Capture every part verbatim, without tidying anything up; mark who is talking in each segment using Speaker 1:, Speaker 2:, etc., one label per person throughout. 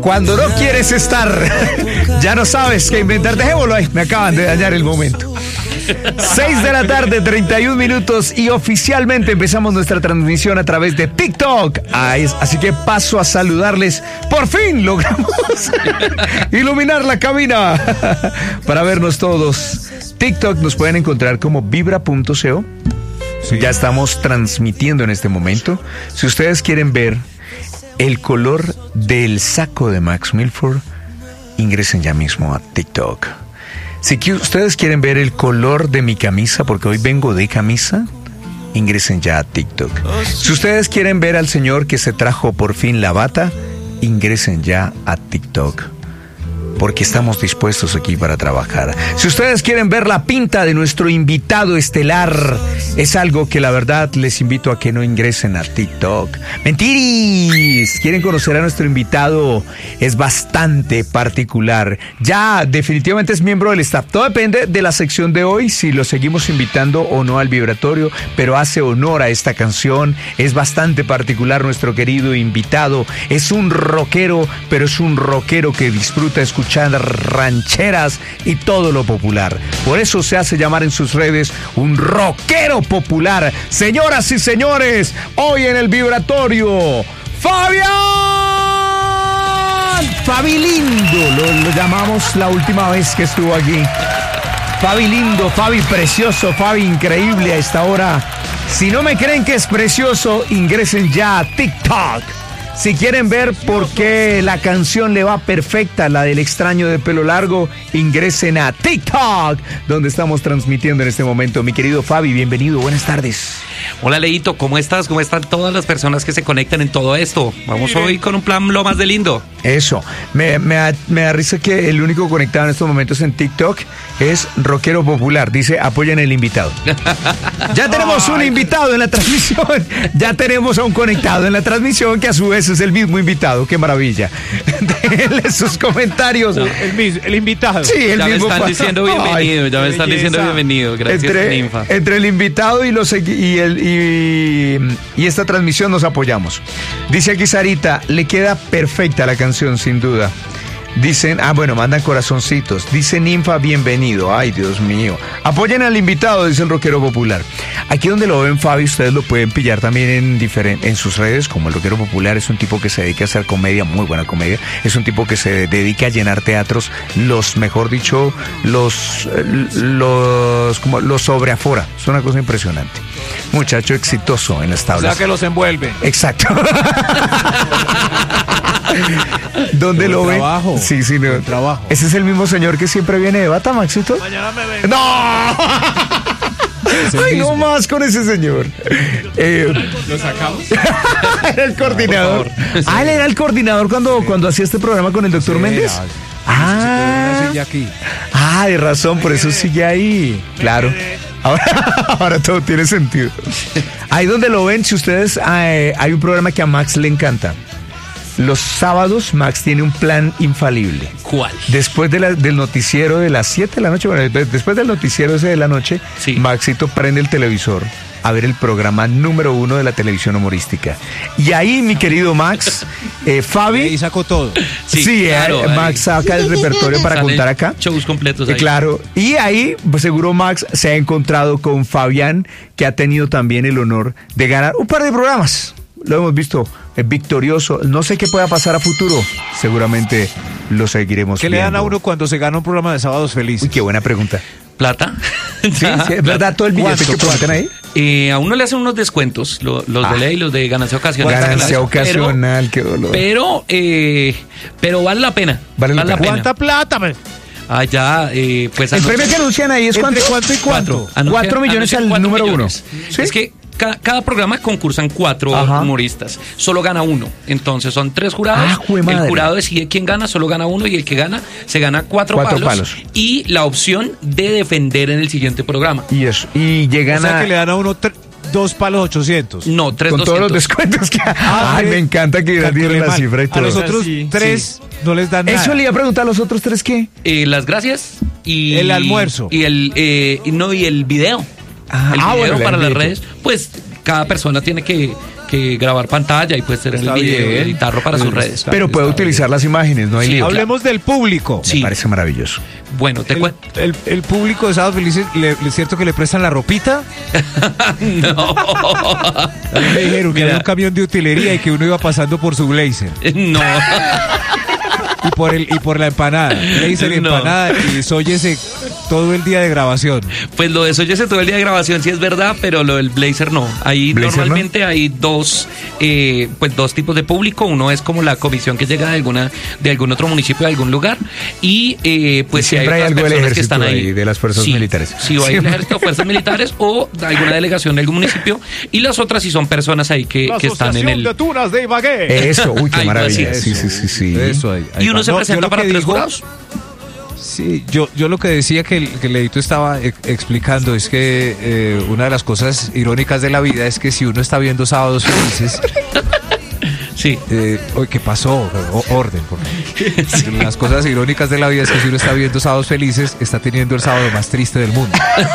Speaker 1: Cuando no quieres estar, ya no sabes qué inventar. Dejémoslo ahí, me acaban de dañar el momento. seis de la tarde, treinta y un minutos, y oficialmente empezamos nuestra transmisión a través de TikTok. Así que paso a saludarles. Por fin logramos iluminar la cabina para vernos todos. TikTok nos pueden encontrar como vibra punto co. Sí. Ya estamos transmitiendo en este momento. Si ustedes quieren ver el color del saco de Max Milford, ingresen ya mismo a TikTok. Si ustedes quieren ver el color de mi camisa, porque hoy vengo de camisa, ingresen ya a TikTok. Si ustedes quieren ver al señor que se trajo por fin la bata, ingresen ya a TikTok, porque estamos dispuestos aquí para trabajar. Si ustedes quieren ver la pinta de nuestro invitado estelar, es algo que la verdad les invito a que no ingresen a TikTok. ¡Mentiris! ¿Quieren conocer a nuestro invitado? Es bastante particular. Ya definitivamente es miembro del staff. Todo depende de la sección de hoy, si lo seguimos invitando o no al vibratorio, pero hace honor a esta canción. Es bastante particular nuestro querido invitado. Es un rockero, pero es un rockero que disfruta escuchar rancheras y todo lo popular. Por eso se hace llamar en sus redes un rockero popular. Señoras y señores, hoy en el vibratorio, Fabián Fabi Lindo, lo, lo llamamos la última vez que estuvo aquí. Fabi Lindo, Fabi precioso, Fabi increíble a esta hora. Si no me creen que es precioso, ingresen ya a TikTok. Si quieren ver por qué la canción le va perfecta, la del extraño de pelo largo, ingresen a TikTok, donde estamos transmitiendo en este momento. Mi querido Fabi, bienvenido, buenas tardes.
Speaker 2: Hola, Leito, ¿cómo estás? ¿Cómo están todas las personas que se conectan en todo esto? Vamos hoy con un plan lo más de lindo.
Speaker 1: Eso, me, me, da, me da risa que el único conectado en estos momentos en TikTok es Rockero Popular. Dice, apoyen el invitado. Ya tenemos un invitado en la transmisión. Ya tenemos a un conectado en la transmisión que a su vez es el mismo invitado. ¡Qué maravilla! Déjenle sus comentarios.
Speaker 3: No, el, mismo, el invitado.
Speaker 1: Sí, el
Speaker 2: ya
Speaker 1: mismo.
Speaker 2: me están diciendo bienvenido. Ya me están diciendo bienvenido. Gracias,
Speaker 1: entre,
Speaker 2: Ninfa.
Speaker 1: Entre el invitado y los y el y, y esta transmisión nos apoyamos. Dice aquí Sarita, le queda perfecta la canción, sin duda. Dicen, ah bueno, mandan corazoncitos. Dice Ninfa, bienvenido. Ay, Dios mío. Apoyen al invitado, dice el rockero popular. Aquí donde lo ven, Fabi, ustedes lo pueden pillar también en, diferen, en sus redes, como el rockero popular. Es un tipo que se dedica a hacer comedia, muy buena comedia. Es un tipo que se dedica a llenar teatros, los, mejor dicho, los, los, como los sobreafora. Es una cosa impresionante. Muchacho exitoso en las tablas.
Speaker 3: O sea que los envuelve.
Speaker 1: Exacto. ¿Dónde lo ven?
Speaker 3: Trabajo.
Speaker 1: Sí, sí, no.
Speaker 3: Trabajo.
Speaker 1: Ese es el mismo señor que siempre viene de bata, Maxito.
Speaker 3: Mañana me ven.
Speaker 1: ¡No! Ay,
Speaker 3: mismo.
Speaker 1: no más con ese señor. Eh,
Speaker 3: ¿Lo sacamos?
Speaker 1: Era el coordinador.
Speaker 2: Sí.
Speaker 1: Ah, él era el coordinador cuando, sí. cuando hacía este programa con el doctor
Speaker 3: Sí,
Speaker 1: Méndez.
Speaker 3: era.
Speaker 1: Ah,
Speaker 3: Sí, aquí.
Speaker 1: ah, de razón, por eso sigue ahí. Claro. Ahora, ahora todo tiene sentido. Ahí donde lo ven, si ustedes, eh, hay un programa que a Max le encanta. Los sábados Max tiene un plan infalible.
Speaker 2: ¿Cuál?
Speaker 1: Después de la, del noticiero de las siete de la noche, bueno, después del noticiero ese de la noche,
Speaker 2: sí.
Speaker 1: Maxito prende el televisor a ver el programa número uno de la televisión humorística. Y ahí, mi querido Max, eh, Fabi...
Speaker 3: Y sacó todo.
Speaker 2: Sí,
Speaker 1: sí
Speaker 2: claro,
Speaker 1: eh, Max saca el repertorio para contar acá.
Speaker 2: Shows completos ahí.
Speaker 1: Eh, claro. Y ahí, pues seguro Max se ha encontrado con Fabián, que ha tenido también el honor de ganar un par de programas. Lo hemos visto eh, victorioso. No sé qué pueda pasar a futuro. Seguramente lo seguiremos
Speaker 3: ¿Qué
Speaker 1: viendo.
Speaker 3: le dan a uno cuando se gana un programa de Sábados Felices?
Speaker 1: Uy, qué buena pregunta.
Speaker 2: ¿Plata?
Speaker 1: Sí, sí, es verdad, todo el billete que prometen ahí.
Speaker 2: Eh, a uno le hacen unos descuentos, lo, los
Speaker 1: Ah.
Speaker 2: de ley, los de ganancia ocasional.
Speaker 1: Ganancia
Speaker 2: Pero-
Speaker 1: ocasional, qué dolor.
Speaker 2: Pero, eh, pero vale la pena.
Speaker 1: Vale la pena.
Speaker 3: ¿Cuánta plata, man?
Speaker 2: Ah, ya, eh, pues...
Speaker 1: El
Speaker 2: anoche-
Speaker 1: premio que anuncian ahí es cuánto.
Speaker 3: ¿Entre cuánto y cuánto?
Speaker 2: Anuncian-
Speaker 1: Cuatro millones
Speaker 2: anuncian
Speaker 1: al
Speaker 2: cuatro
Speaker 1: número
Speaker 2: millones.
Speaker 1: uno. ¿Sí?
Speaker 2: Es que ca- cada programa concursan cuatro
Speaker 1: Ajá.
Speaker 2: humoristas. Solo gana uno. Entonces son tres jurados.
Speaker 1: Ah, jue
Speaker 2: el
Speaker 1: madre.
Speaker 2: jurado decide quién gana, solo gana uno. Y el que gana, se gana cuatro,
Speaker 1: Cuatro
Speaker 2: palos,
Speaker 1: palos.
Speaker 2: Y la opción de defender en el siguiente programa.
Speaker 1: Y eso. Y
Speaker 3: O
Speaker 1: llegan
Speaker 3: sea
Speaker 1: a...
Speaker 3: que le dan a uno tre- dos palos ochocientos.
Speaker 2: No, tres
Speaker 1: con todos los
Speaker 2: doscientos.
Speaker 1: descuentos que...
Speaker 3: Ah,
Speaker 1: Ay,
Speaker 3: sí.
Speaker 1: me encanta que
Speaker 3: Calculé
Speaker 1: dieron la
Speaker 3: mal.
Speaker 1: cifra y
Speaker 3: A
Speaker 1: todo.
Speaker 3: los otros
Speaker 2: Sí.
Speaker 3: tres no les dan nada.
Speaker 1: Eso le iba a preguntar a los otros tres, ¿qué?
Speaker 2: Eh, las gracias y
Speaker 3: El almuerzo.
Speaker 2: y el eh, y no y el video
Speaker 1: Ah,
Speaker 2: el
Speaker 1: ah,
Speaker 2: video
Speaker 1: bueno,
Speaker 2: para
Speaker 1: el
Speaker 2: las
Speaker 1: video.
Speaker 2: redes, pues cada persona tiene que, que grabar pantalla y puede tener el
Speaker 3: Está
Speaker 2: video,
Speaker 3: bien.
Speaker 2: editarlo para sus redes.
Speaker 3: Está-
Speaker 1: Pero puede
Speaker 3: está
Speaker 1: utilizar las imágenes, no hay
Speaker 2: Sí,
Speaker 1: lío.
Speaker 3: Hablemos del público.
Speaker 2: Sí.
Speaker 1: Me parece maravilloso.
Speaker 2: Bueno, te
Speaker 3: El,
Speaker 2: cuento.
Speaker 3: el- el público de Sábado Felices, ¿le, ¿es cierto que le prestan la ropita?
Speaker 2: No.
Speaker 3: A mí me dijeron que
Speaker 2: Mira.
Speaker 3: había un camión de utilería y que uno iba pasando por su blazer.
Speaker 2: No.
Speaker 3: Y por el y por la empanada. Blazer y
Speaker 2: No.
Speaker 3: empanada y sóyese todo el día de grabación.
Speaker 2: Pues lo de eso ya se todo el día de grabación, sí es verdad, pero lo del blazer no. Ahí
Speaker 1: ¿Blazer
Speaker 2: normalmente hay dos, eh, pues dos tipos de público. Uno es como la comisión que llega de alguna, de algún otro municipio, de algún lugar, y eh, pues
Speaker 1: Y
Speaker 2: si hay
Speaker 1: siempre hay
Speaker 2: otras
Speaker 1: algo del
Speaker 2: personas que
Speaker 1: ejército
Speaker 2: están ahí,
Speaker 1: ahí, de las fuerzas
Speaker 2: Sí,
Speaker 1: militares.
Speaker 2: Sí, o hay del
Speaker 1: Siempre.
Speaker 2: ejército, fuerzas militares o de alguna delegación de algún municipio, y las otras sí son personas ahí que, que están en el.
Speaker 3: Tunas de Ibagué.
Speaker 1: Eso, uy, qué
Speaker 2: Algo
Speaker 1: maravilla.
Speaker 2: así.
Speaker 1: Sí, sí, sí, sí.
Speaker 3: Eso ahí. ahí
Speaker 2: Y uno
Speaker 3: va.
Speaker 2: se
Speaker 3: No, yo
Speaker 2: presenta
Speaker 3: lo
Speaker 2: para
Speaker 3: que
Speaker 2: tres
Speaker 3: digo-
Speaker 2: jurados.
Speaker 3: Sí, yo, yo lo que decía que el, que el Leito estaba e- explicando es que eh, una de las cosas irónicas de la vida es que si uno está viendo Sábados Felices,
Speaker 2: Sí.
Speaker 3: eh, oye, ¿qué pasó? O- orden, por favor. Las cosas irónicas de la vida es que si uno está viendo Sábados Felices, está teniendo el sábado más triste del mundo.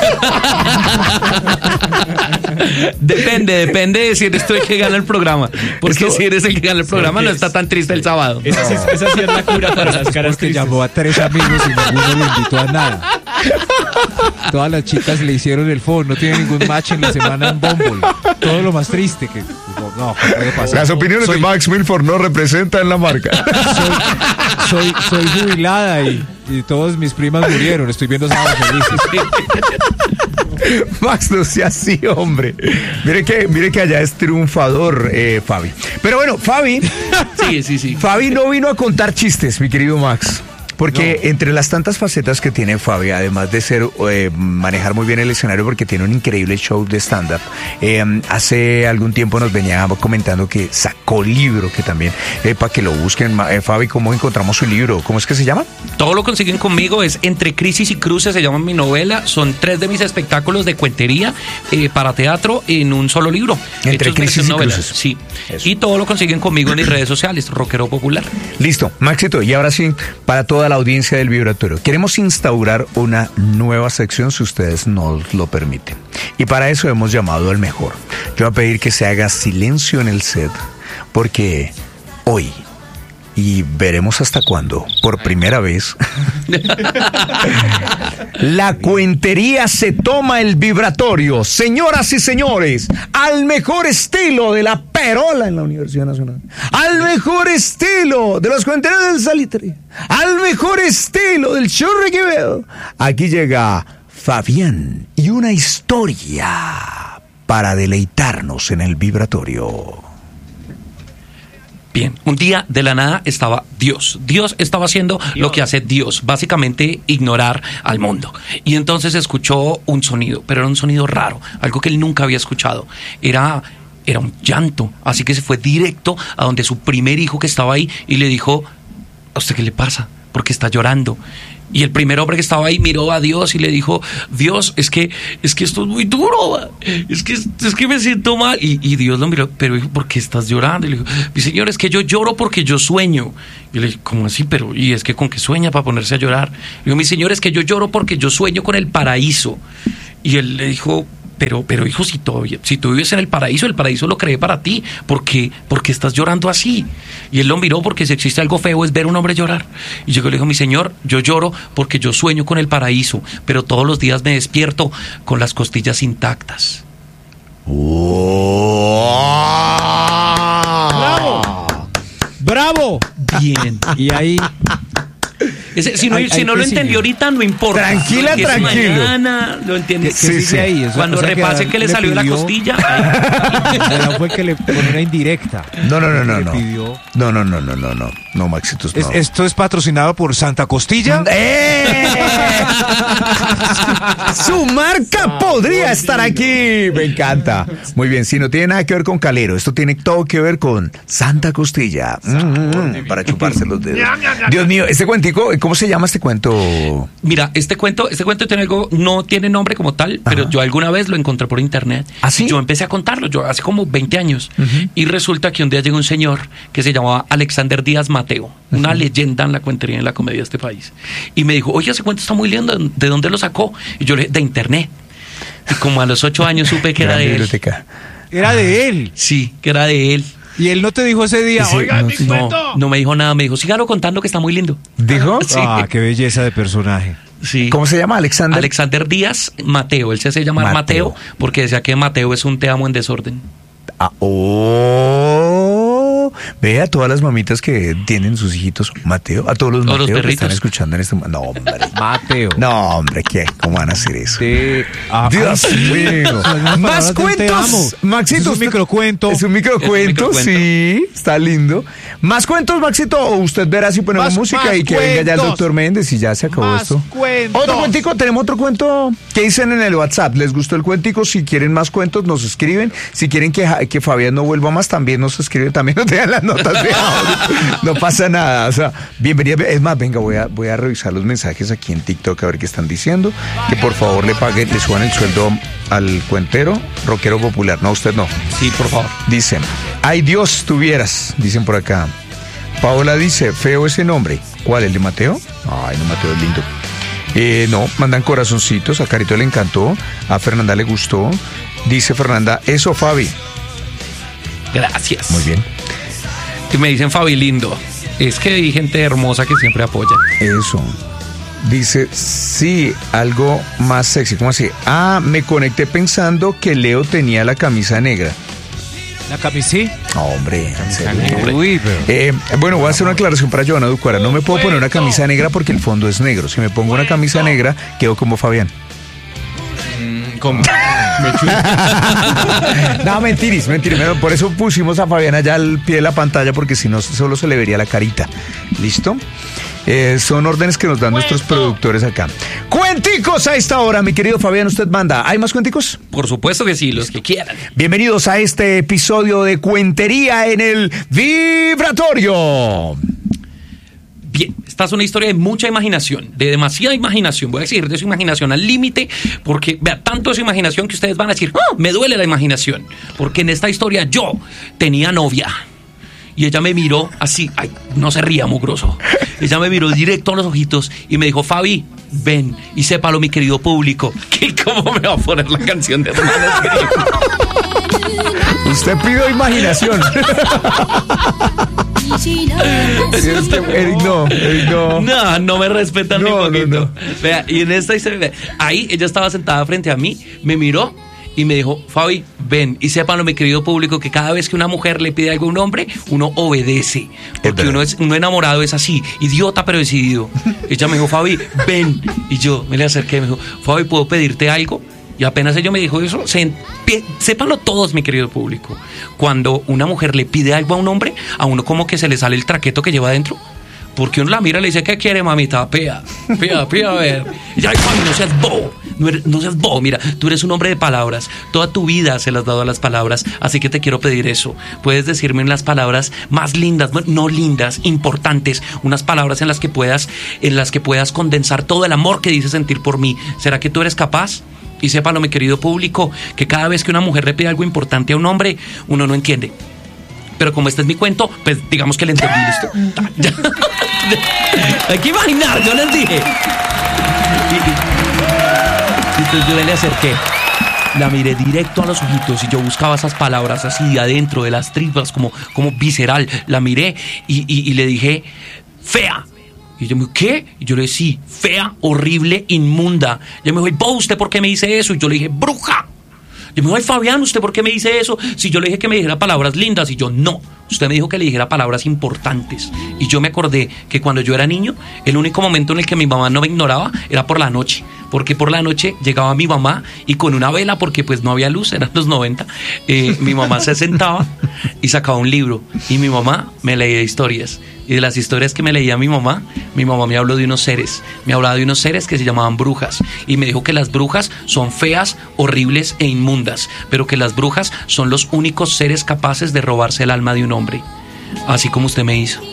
Speaker 2: Depende, depende de si eres tú el que gana el programa. Porque
Speaker 1: Esto-
Speaker 2: si eres el que gana el programa, no está tan triste el sábado.
Speaker 4: Esa, sí- esa sí es la cura para las caras
Speaker 3: Porque
Speaker 4: tristes.
Speaker 3: llamó a tres amigos y ninguno lo invitó a nada. Todas las chicas le hicieron el phone, no tiene ningún match en la semana en Bumble. Todo lo más triste que... No, ¿qué puede pasar?
Speaker 1: Las opiniones
Speaker 3: Soy-
Speaker 1: de Max Milford no representan la marca.
Speaker 3: soy, soy jubilada y, y todas mis primas murieron. Estoy viendo Sábados Felices.
Speaker 1: Max, no sea así, hombre. Mire que, mire que allá es triunfador, eh, Fabi. Pero bueno, Fabi,
Speaker 2: Sí, sí, sí.
Speaker 1: Fabi no vino a contar chistes, mi querido Max. Porque entre las tantas facetas que tiene Fabi, además de ser eh, manejar muy bien el escenario, porque tiene un increíble show de stand-up, eh, hace algún tiempo nos venía comentando que sacó libro, que también, eh, para que lo busquen. Ma- eh, Fabi, ¿cómo encontramos su libro? ¿Cómo es que se llama?
Speaker 2: Todo lo consiguen conmigo, es Entre Crisis y Cruces, se llama mi novela. Son tres de mis espectáculos de cuentería eh, para teatro en un solo libro.
Speaker 1: Entre
Speaker 2: Hechos
Speaker 1: Crisis
Speaker 2: versión
Speaker 1: y
Speaker 2: novela.
Speaker 1: Cruces.
Speaker 2: Sí.
Speaker 1: Eso.
Speaker 2: Y todo lo consiguen conmigo en mis redes sociales, Rockero Popular.
Speaker 1: Listo, Maxito, y ahora sí, para toda la audiencia del Vibratorio, queremos instaurar una nueva sección si ustedes nos lo permiten. Y para eso hemos llamado al mejor. Yo voy a pedir que se haga silencio en el set, porque hoy, y veremos hasta cuándo, por primera vez, la cuentería se toma el vibratorio. Señoras y señores, al mejor estilo de la perola en la Universidad Nacional, al mejor estilo de los cuenteros del Salitre, al mejor estilo del Churri Quevedo, aquí llega Fabián y una historia para deleitarnos en el vibratorio.
Speaker 2: Bien, un día de la nada estaba Dios. Dios estaba haciendo lo que hace Dios, básicamente ignorar al mundo. Y entonces escuchó un sonido, pero era un sonido raro, algo que él nunca había escuchado. Era, era un llanto, así que se fue directo a donde su primer hijo que estaba ahí y le dijo, ¿a usted qué le pasa? ¿Por qué está llorando? Y el primer hombre que estaba ahí miró a Dios y le dijo, Dios, es que, es que esto es muy duro, man. es que, es que me siento mal. Y, y Dios lo miró, pero hijo, ¿por qué estás llorando? Y le dijo, mi señor, es que yo lloro porque yo sueño. Y le dije, ¿cómo así? Pero, ¿y es que con qué sueña para ponerse a llorar? Le dijo, mi señor, es que yo lloro porque yo sueño con el paraíso. Y él le dijo, pero, pero hijo, si, todavía, si tú vives en el paraíso, el paraíso lo creé para ti. ¿Por qué? ¿Por qué estás llorando así? Y él lo miró porque si existe algo feo es ver a un hombre llorar. Y yo le digo, mi señor, yo lloro porque yo sueño con el paraíso, pero todos los días me despierto con las costillas intactas.
Speaker 3: ¡Bravo! ¡Bravo!
Speaker 2: Bien.
Speaker 3: Y ahí...
Speaker 2: Ese, si no,
Speaker 3: Ahí-
Speaker 2: si
Speaker 3: ahí
Speaker 2: no
Speaker 3: que
Speaker 2: lo
Speaker 3: sigue.
Speaker 2: entendió ahorita, no importa.
Speaker 1: Tranquila,
Speaker 2: Lo entiende
Speaker 1: tranquilo.
Speaker 2: Mañana, lo entiende.
Speaker 3: ¿Qué, qué
Speaker 1: Sí,
Speaker 3: sigue
Speaker 1: sí.
Speaker 3: ahí? O sea,
Speaker 2: Cuando
Speaker 3: o sea,
Speaker 2: repase
Speaker 3: Adán
Speaker 2: que le salió la
Speaker 3: pidió-
Speaker 2: costilla. ahí.
Speaker 3: Adán fue el que le pone una indirecta.
Speaker 1: No, no, no, no,
Speaker 3: Le
Speaker 1: no.
Speaker 3: pidió-
Speaker 1: No, no, no, no, no, no. No, Maxitos, no.
Speaker 3: Es- esto es patrocinado por Santa Costilla.
Speaker 1: ¡Eh! Su marca podría estar aquí. Me encanta. Muy bien, si no tiene nada que ver con Calero, esto tiene todo que ver con Santa Costilla. Mm, mm, para chuparse los dedos. Dios mío, este cuentico, ¿cómo se llama este cuento?
Speaker 2: Mira, este cuento, este cuento tiene algo, no tiene nombre como tal, pero
Speaker 1: Ajá.
Speaker 2: yo alguna vez lo encontré por internet.
Speaker 1: ¿Ah, sí?
Speaker 2: Y yo empecé a contarlo, yo hace como veinte años. Y resulta que un día llegó un señor que se llamaba Alexander Díaz Mateo, una leyenda en la cuentería y en la comedia de este país. Y me dijo, oye, ese cuento está muy lindo, ¿de dónde lo sacó? Y yo le dije, de internet. Y como a los ocho años supe que era
Speaker 1: Gran
Speaker 2: de él.
Speaker 1: biblioteca.
Speaker 3: Era de él.
Speaker 2: Sí, que era de él.
Speaker 3: Y él no te dijo ese día,
Speaker 1: Sí,
Speaker 3: oiga,
Speaker 1: no,
Speaker 3: mi
Speaker 1: sí.
Speaker 3: cuento.
Speaker 2: No, no me dijo nada, me dijo, sígalo contando que está muy lindo.
Speaker 1: ¿Dijo?
Speaker 2: Sí.
Speaker 3: Ah, qué belleza de personaje.
Speaker 2: Sí.
Speaker 1: ¿Cómo se llama? Alexander.
Speaker 2: Alexander Díaz Mateo, él se hace llamar
Speaker 1: Mateo.
Speaker 2: Mateo. porque decía que Mateo es un te amo en desorden.
Speaker 1: Ah, oh, vea a todas las mamitas que tienen sus hijitos Mateo, a todos los
Speaker 2: Todos los
Speaker 1: Mateos que están
Speaker 2: perritos.
Speaker 1: escuchando en este momento. No, hombre.
Speaker 3: Mateo.
Speaker 1: No, hombre, ¿qué? ¿Cómo van a hacer eso?
Speaker 3: Te- ah,
Speaker 1: Dios
Speaker 3: ay,
Speaker 1: mío.
Speaker 3: Son las
Speaker 1: Más
Speaker 3: palabras del te amo.
Speaker 1: cuentos, Maxito.
Speaker 3: Es un
Speaker 1: usted-
Speaker 3: microcuento.
Speaker 1: Es un microcuento,
Speaker 2: Es un microcuento.
Speaker 1: sí, está lindo. Más cuentos, Maxito, o usted verá si ponemos
Speaker 3: Más-
Speaker 1: música
Speaker 3: más
Speaker 1: y que venga ya el
Speaker 3: cuentos.
Speaker 1: doctor Méndez y ya se acabó
Speaker 3: Más
Speaker 1: esto.
Speaker 3: cuentos.
Speaker 1: Otro cuentico, tenemos otro cuento. ¿Qué dicen en el WhatsApp? ¿Les gustó el cuentico? Si quieren más cuentos, nos escriben. Si quieren que, Ja- que Fabián no vuelva más, también nos escriben. También nos dejan las notas de audio. No pasa nada. O sea, bienvenida. Es más, venga, voy a, voy a revisar los mensajes aquí en TikTok a ver qué están diciendo. Que por favor le paguen, le suban el sueldo al cuentero, rockero popular. No, usted no.
Speaker 2: Sí, por favor.
Speaker 1: Dicen, ay Dios tuvieras, dicen por acá. Paola dice, feo ese nombre. ¿Cuál, el de Mateo? Ay, no, Mateo es lindo. Eh, no, mandan corazoncitos, a Carito le encantó, a Fernanda le gustó. Dice Fernanda, eso Fabi.
Speaker 2: Gracias.
Speaker 1: Muy bien.
Speaker 2: Y me dicen Fabi lindo. Es que hay gente hermosa que siempre apoya.
Speaker 1: Eso. Dice, sí, algo más sexy. ¿Cómo así? Ah, me conecté pensando que Leo tenía la camisa negra.
Speaker 3: La camisí.
Speaker 1: No, hombre, en serio.
Speaker 2: negra.
Speaker 3: Uy, pero.
Speaker 1: Eh, bueno, voy a hacer una aclaración para Joana Ducuara. No me puedo poner una camisa negra porque el fondo es negro. Si me pongo una camisa negra, quedo como Fabián.
Speaker 2: ¿Cómo?
Speaker 1: No, mentiris, mentiris. Por eso pusimos a Fabián allá al pie de la pantalla, porque si no, solo se le vería la carita. ¿Listo? Eh, son órdenes que nos dan nuestros productores acá. Cuenticos a esta hora, mi querido Fabián, usted manda. ¿Hay más cuenticos?
Speaker 2: Por supuesto que sí, los que quieran.
Speaker 1: Bienvenidos a este episodio de Cuentería en el Vibratorio.
Speaker 2: Bien, esta es una historia de mucha imaginación, de demasiada imaginación. Voy a decir de su imaginación al límite, porque vea, tanto es imaginación que ustedes van a decir, ¡ah! Me duele la imaginación. Porque en esta historia yo tenía novia. Y ella me miró así, ay, no se ría, mugroso. Ella me miró directo a los ojitos y me dijo, Fabi, ven y sépalo, mi querido público, que cómo me va a poner la canción de Hermanos Grimm.
Speaker 1: Usted pidió imaginación. Sí, es que Eric no, Eric no.
Speaker 2: No, no me respetan ni
Speaker 1: No,
Speaker 2: un
Speaker 1: no,
Speaker 2: poquito.
Speaker 1: no.
Speaker 2: Vea, y en esta historia, vea, ahí ella estaba sentada frente a mí, me miró y me dijo, Fabi, ven y sépanlo, mi querido público, que cada vez que una mujer le pide algo a un hombre, uno obedece. Porque
Speaker 1: verdad.
Speaker 2: uno es uno enamorado es así, idiota pero decidido. Ella me dijo, Fabi, ven. Y yo me le acerqué y me dijo, Fabi, ¿puedo pedirte algo? Y apenas ella me dijo eso, se, empie- sépanlo todos, mi querido público. Cuando una mujer le pide algo a un hombre, a uno como que se le sale el traqueto que lleva adentro. Porque uno la mira y le dice, ¿qué quiere, mamita? Pea, pea, pea, a ver. Y ya, ay, Fabi, no seas bobo. No, eres- no seas bobo, mira, tú eres un hombre de palabras. Toda tu vida se las has dado a las palabras. Así que te quiero pedir eso. Puedes decirme las palabras más lindas, no, no lindas, importantes. Unas palabras en las que puedas, en las que puedas condensar todo el amor que dices sentir por mí. ¿Será que tú eres capaz? Y sépalo, mi querido público, que cada vez que una mujer le pide algo importante a un hombre, uno no entiende. Pero como este es mi cuento, pues digamos que le entendí, listo. Ya. Hay que imaginar, yo les dije. Y, y- y entonces yo le acerqué, la miré directo a los ojitos y yo buscaba esas palabras así adentro de las tripas, como, como visceral. La miré y, y- y le dije, fea. Y ella me dijo, ¿qué? Y yo le dije, sí, fea, horrible, inmunda. Y ella me dijo, ¿y vos, usted por qué me dice eso? Y yo le dije, bruja. Y me dijo, ay, Fabián, ¿usted por qué me dice eso? Si yo le dije que me dijera palabras lindas. Y yo, no, usted me dijo que le dijera palabras importantes. Y yo me acordé que cuando yo era niño, el único momento en el que mi mamá no me ignoraba era por la noche. Porque por la noche llegaba mi mamá y con una vela, porque pues no había luz, eran los noventa, eh, mi mamá se sentaba y sacaba un libro. Y mi mamá me leía historias. Y de las historias que me leía mi mamá, mi mamá me habló de unos seres. Me hablaba de unos seres que se llamaban brujas. Y me dijo que las brujas son feas, horribles e inmundas. Pero que las brujas son los únicos seres capaces de robarse el alma de un hombre. Así como usted me hizo.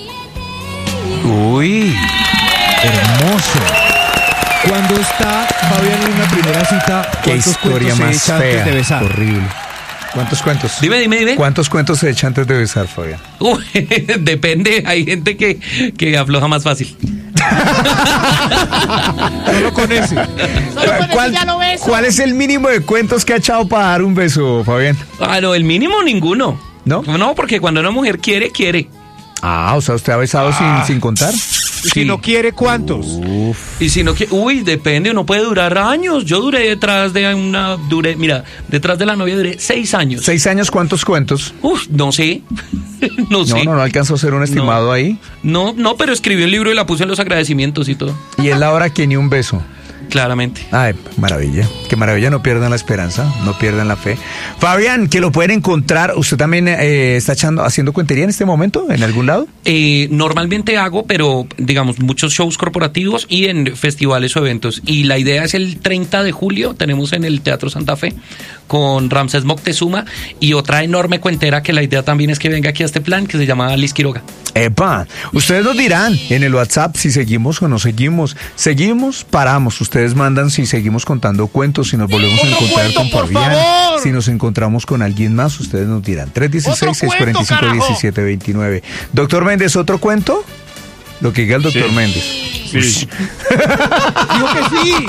Speaker 3: Uy, hermoso. Cuando está Fabián en una primera cita,
Speaker 1: Qué
Speaker 3: ¿cuántos
Speaker 1: historia
Speaker 3: cuentos se
Speaker 1: más
Speaker 3: echa antes
Speaker 1: fea,
Speaker 3: de besar?
Speaker 1: horrible. ¿Cuántos cuentos?
Speaker 2: Dime, dime, dime.
Speaker 1: ¿Cuántos cuentos se echa antes de besar, Fabián?
Speaker 2: Uy, depende, hay gente que, que afloja más fácil.
Speaker 3: Solo con ese.
Speaker 1: ¿Cuál, ¿Cuál es el mínimo de cuentos que ha echado para dar un beso, Fabián?
Speaker 2: Ah, no, el mínimo ninguno.
Speaker 1: ¿No?
Speaker 2: No, porque cuando una mujer quiere, quiere.
Speaker 1: Ah, o sea, ¿usted ha besado
Speaker 3: Ah.
Speaker 1: sin, sin contar?
Speaker 3: Y si no quiere, ¿cuántos?
Speaker 1: Uf.
Speaker 2: Y si no que, uy, depende, uno puede durar años. Yo duré detrás de una, duré, mira, detrás de la novia duré seis años.
Speaker 1: ¿Seis años cuántos cuentos?
Speaker 2: Uf, no sé, no
Speaker 1: No,
Speaker 2: sé.
Speaker 1: no, no alcanzó a ser un estimado
Speaker 2: No.
Speaker 1: ahí.
Speaker 2: No, no, pero escribí el libro y la puse en los agradecimientos y todo.
Speaker 1: Y él ahora que ni un beso.
Speaker 2: Claramente.
Speaker 1: Ay, maravilla. Qué maravilla, no pierdan la esperanza, no pierdan la fe. Fabián, que lo pueden encontrar, ¿usted también eh, está echando, haciendo cuentería en este momento, en algún lado?
Speaker 2: Eh, normalmente hago, pero digamos, muchos shows corporativos y en festivales o eventos. Y la idea es el treinta de julio, tenemos en el Teatro Santa Fe con Ramsés Moctezuma y otra enorme cuentera que la idea también es que venga aquí a este plan que se llama Liz Quiroga.
Speaker 1: Epa, ustedes nos dirán en el WhatsApp si seguimos o no seguimos. Seguimos, paramos. Ustedes mandan si seguimos contando cuentos, si nos volvemos a encontrar con Fabián, si nos encontramos con alguien más, ustedes nos dirán. tres uno seis, seis cuatro cinco, uno siete dos nueve. Doctor Méndez, ¿otro cuento? Lo que diga el doctor
Speaker 4: Sí.
Speaker 1: Méndez.
Speaker 4: Sí.
Speaker 3: Digo que sí.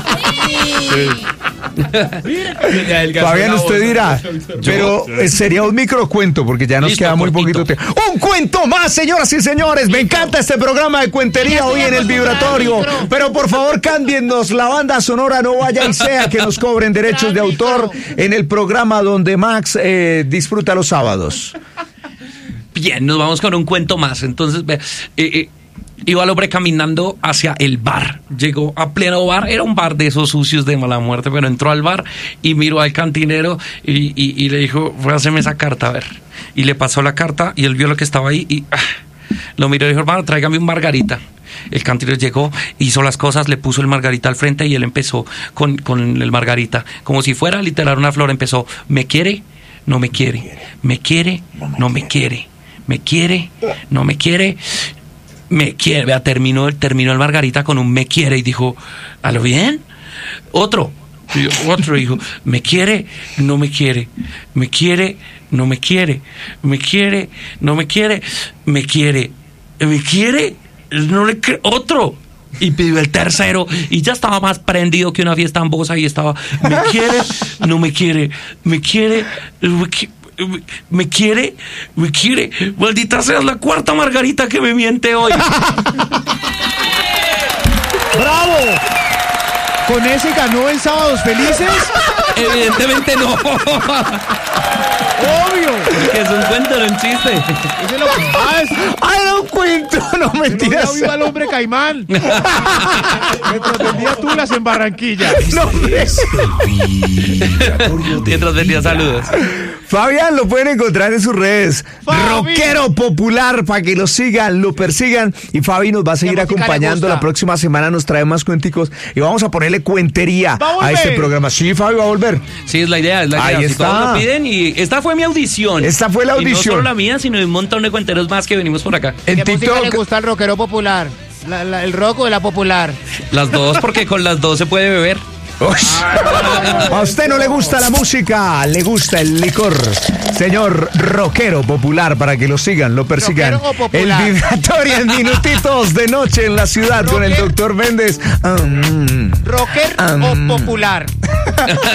Speaker 1: Fabián, usted dirá, pero eh, sería un microcuento porque ya nos
Speaker 2: Listo,
Speaker 1: queda muy
Speaker 2: cortito.
Speaker 1: poquito tiempo. ¡Un cuento más, señoras y señores! Me encanta este programa de cuentería hoy en el vibratorio. Pero por favor, cámbienos la banda sonora, no vaya y sea que nos cobren derechos de autor en el programa donde Max eh, disfruta los sábados.
Speaker 2: Bien, nos vamos con un cuento más. Entonces, ve, eh, eh, iba el hombre caminando hacia el bar. Llegó a pleno bar. Era un bar de esos sucios de mala muerte, pero entró al bar y miró al cantinero y, y, y le dijo, voy a hacerme esa carta, a ver. Y le pasó la carta y él vio lo que estaba ahí y ah, lo miró y dijo, hermano, tráigame un margarita. El cantinero llegó, hizo las cosas, le puso el margarita al frente y él empezó con, con el margarita. Como si fuera literal una flor, empezó, ¿me quiere? No me quiere. ¿Me quiere? No me quiere. ¿Me quiere? No me quiere. Me quiere. Vea, terminó, terminó el margarita con un me quiere y dijo, ¿a lo bien? Otro. Y otro dijo, ¿me quiere? No me quiere. ¿Me quiere? No me quiere. ¿Me quiere? No me quiere. ¿Me quiere? ¿Me quiere? No le creo. Otro. Y pidió el tercero y ya estaba más prendido que una fiesta en Bosa y estaba, ¿me quiere? No me quiere. ¿Me quiere? Me quiere. ¿Me quiere? ¿Me quiere? Maldita sea, es la cuarta margarita que me miente hoy.
Speaker 3: ¡Bravo! ¿Con ese ganó en Sábados Felices?
Speaker 2: Evidentemente no.
Speaker 3: ¡Obvio!
Speaker 2: Que es un cuento, no un chiste.
Speaker 3: Ese lo ah, es,
Speaker 1: ¡Ah, era un cuento! No
Speaker 3: no
Speaker 1: mentiras.
Speaker 3: viva el hombre caimán. Mientras vendía tulas en Barranquilla.
Speaker 1: No, hombre.
Speaker 2: Mientras vendía saludos.
Speaker 1: Fabián lo pueden encontrar en sus redes.
Speaker 3: Fabi.
Speaker 1: Rockero popular, para que lo sigan, lo persigan. Y Fabi nos va a seguir
Speaker 3: ¿Qué música le
Speaker 1: acompañando.
Speaker 3: gusta?
Speaker 1: La próxima semana nos trae más cuenticos y vamos a ponerle cuentería
Speaker 3: ¿Va a
Speaker 1: a
Speaker 3: volver?
Speaker 1: este programa. Sí, Fabi va a volver.
Speaker 2: Sí, es la idea, es la idea.
Speaker 1: Ahí
Speaker 2: Si
Speaker 1: está.
Speaker 2: todos lo piden y esta fue mi audición.
Speaker 1: Esta fue la
Speaker 2: Y no
Speaker 1: audición.
Speaker 2: solo la mía, sino de un montón de cuenteros más que venimos por acá.
Speaker 1: En
Speaker 5: ¿Qué música le
Speaker 1: TikTok.
Speaker 5: gusta al rockero popular? La- la- ¿El rock o la popular?
Speaker 2: Las dos, porque con las dos se puede beber.
Speaker 1: Uy. A usted no le gusta la música, le gusta el licor. Señor rockero popular, para que lo sigan, lo persigan.
Speaker 5: ¿Rockero o popular?
Speaker 1: El vibratorio en minutitos de noche en la ciudad con el
Speaker 5: Rocker.
Speaker 1: doctor Méndez. Ah, mm.
Speaker 5: ¿Rocker
Speaker 1: Ah,
Speaker 5: o
Speaker 1: mm.
Speaker 5: popular?